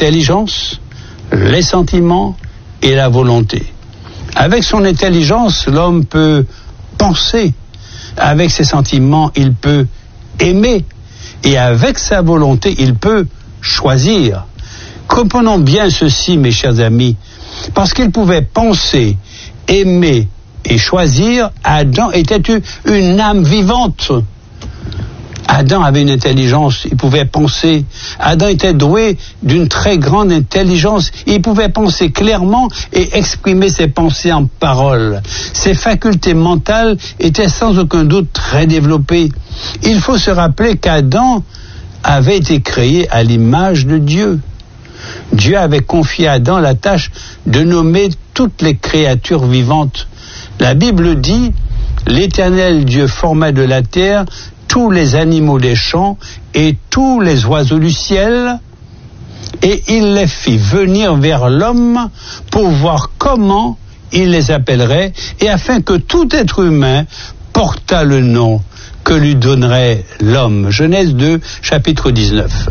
l'intelligence, les sentiments et la volonté. Avec son intelligence, l'homme peut penser. Avec ses sentiments, il peut aimer. Et avec sa volonté, il peut choisir. Comprenons bien ceci, mes chers amis. Parce qu'il pouvait penser, aimer et choisir, Adam était une âme vivante. Adam avait une intelligence, il pouvait penser. Adam était doué d'une très grande intelligence. Il pouvait penser clairement et exprimer ses pensées en paroles. Ses facultés mentales étaient sans aucun doute très développées. Il faut se rappeler qu'Adam avait été créé à l'image de Dieu. Dieu avait confié à Adam la tâche de nommer toutes les créatures vivantes. La Bible dit, l'Éternel Dieu forma de la terre tous les animaux des champs et tous les oiseaux du ciel, et il les fit venir vers l'homme pour voir comment il les appellerait, et afin que tout être humain portât le nom que lui donnerait l'homme. Genèse 2, chapitre 19.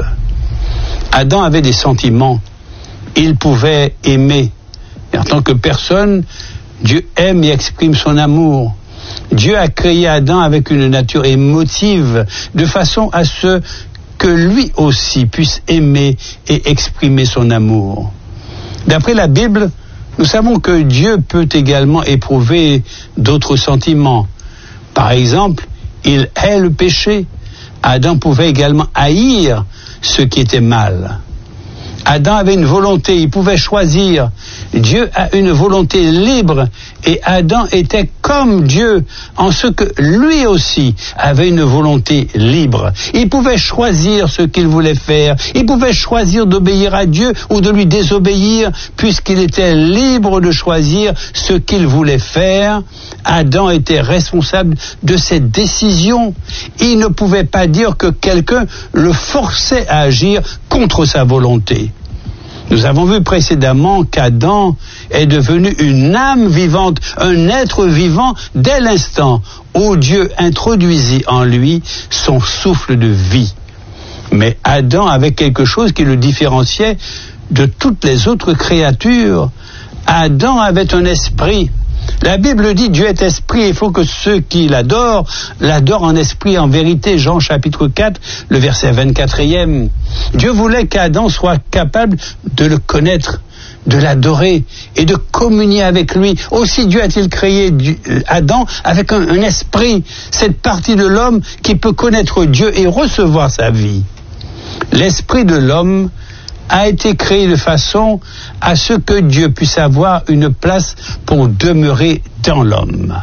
Adam avait des sentiments, il pouvait aimer. Et en tant que personne, Dieu aime et exprime son amour. Dieu a créé Adam avec une nature émotive, de façon à ce que lui aussi puisse aimer et exprimer son amour. D'après la Bible, nous savons que Dieu peut également éprouver d'autres sentiments. Par exemple, il hait le péché. Adam pouvait également haïr ce qui était mal. Adam avait une volonté, il pouvait choisir. Dieu a une volonté libre et Adam était comme Dieu en ce que lui aussi avait une volonté libre. Il pouvait choisir ce qu'il voulait faire. Il pouvait choisir d'obéir à Dieu ou de lui désobéir puisqu'il était libre de choisir ce qu'il voulait faire. Adam était responsable de ses décisions. Il ne pouvait pas dire que quelqu'un le forçait à agir contre sa volonté. Nous avons vu précédemment qu'Adam est devenu une âme vivante, un être vivant dès l'instant où Dieu introduisit en lui son souffle de vie. Mais Adam avait quelque chose qui le différenciait de toutes les autres créatures. Adam avait un esprit. La Bible dit Dieu est esprit, il faut que ceux qui l'adorent en esprit, en vérité. Jean chapitre 4, le verset 24e. Dieu voulait qu'Adam soit capable de le connaître, de l'adorer et de communier avec lui. Aussi Dieu a-t-il créé Adam avec un esprit, cette partie de l'homme qui peut connaître Dieu et recevoir sa vie. L'esprit de l'homme a été créé de façon à ce que Dieu puisse avoir une place pour demeurer dans l'homme.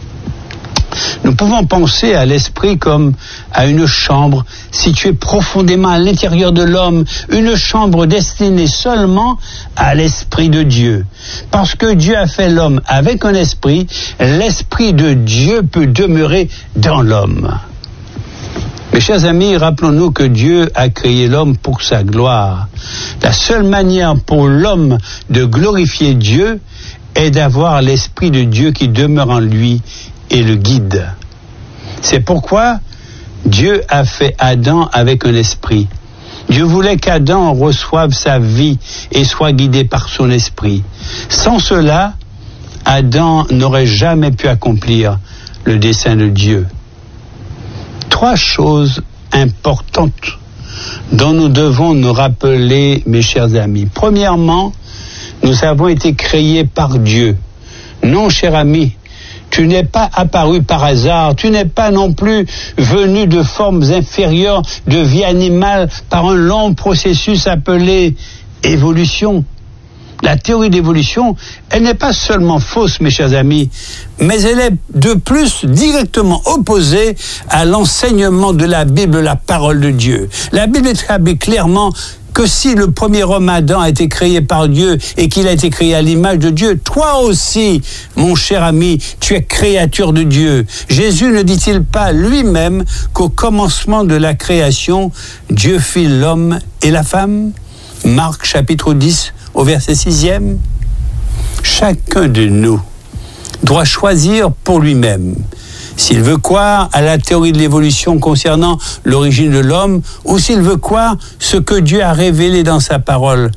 Nous pouvons penser à l'esprit comme à une chambre située profondément à l'intérieur de l'homme, une chambre destinée seulement à l'esprit de Dieu. Parce que Dieu a fait l'homme avec un esprit, l'esprit de Dieu peut demeurer dans l'homme. Mes chers amis, rappelons-nous que Dieu a créé l'homme pour sa gloire. La seule manière pour l'homme de glorifier Dieu est d'avoir l'Esprit de Dieu qui demeure en lui et le guide. C'est pourquoi Dieu a fait Adam avec un esprit. Dieu voulait qu'Adam reçoive sa vie et soit guidé par son esprit. Sans cela, Adam n'aurait jamais pu accomplir le dessein de Dieu. 3 choses importantes dont nous devons nous rappeler, mes chers amis. Premièrement, nous avons été créés par Dieu. Non, cher ami, tu n'es pas apparu par hasard, tu n'es pas non plus venu de formes inférieures, de vie animale, par un long processus appelé évolution. La théorie d'évolution, elle n'est pas seulement fausse, mes chers amis, mais elle est de plus directement opposée à l'enseignement de la Bible, la parole de Dieu. La Bible établit clairement que si le premier homme Adam a été créé par Dieu et qu'il a été créé à l'image de Dieu, toi aussi, mon cher ami, tu es créature de Dieu. Jésus ne dit-il pas lui-même qu'au commencement de la création, Dieu fit l'homme et la femme? Marc chapitre 10, au verset 6e. Chacun de nous doit choisir pour lui-même s'il veut croire à la théorie de l'évolution concernant l'origine de l'homme ou s'il veut croire ce que Dieu a révélé dans sa parole.